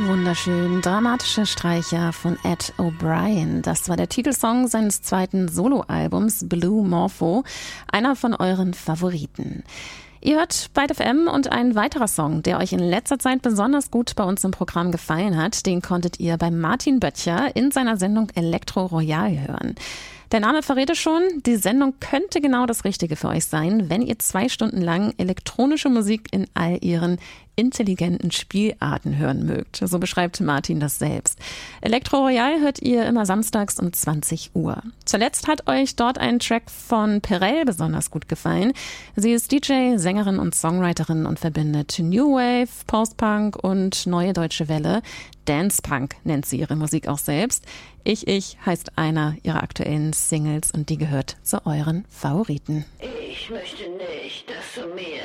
Wunderschön, dramatische Streicher von Ed O'Brien. Das war der Titelsong seines zweiten Soloalbums Blue Morpho, einer von euren Favoriten. Ihr hört Byte FM und ein weiterer Song, der euch in letzter Zeit besonders gut bei uns im Programm gefallen hat, den konntet ihr bei Martin Böttcher in seiner Sendung Elektro Royal hören. Der Name verrät es schon, die Sendung könnte genau das Richtige für euch sein, wenn ihr 2 Stunden lang elektronische Musik in all ihren intelligenten Spielarten hören mögt. So beschreibt Martin das selbst. Elektro Royal hört ihr immer samstags um 20 Uhr. Zuletzt hat euch dort ein Track von Perel besonders gut gefallen. Sie ist DJ, Sängerin und Songwriterin und verbindet New Wave, Post-Punk und Neue Deutsche Welle. Dance Punk nennt sie ihre Musik auch selbst. Ich heißt einer ihrer aktuellen Singles und die gehört zu euren Favoriten. Ich möchte nicht, dass du mir